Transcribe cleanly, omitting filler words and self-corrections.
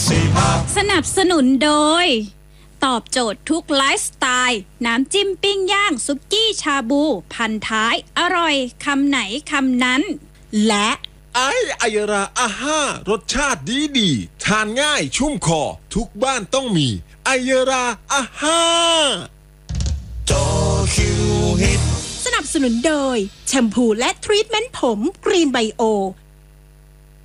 สนับสนุนโดยตอบโจทย์ทุกไลฟ์สไตล์น้ำจิ้มปิ้งย่างซุกี้ชาบูพันท้ายอร่อยคำไหนคำนั้นและไอยราอาห้ารสชาติดีทานง่ายชุ่มคอทุกบ้านต้องมีไอยราอาห้าสนับสนุนโดยแชมพูและทรีทเมนต์ผมกรีนไบโอ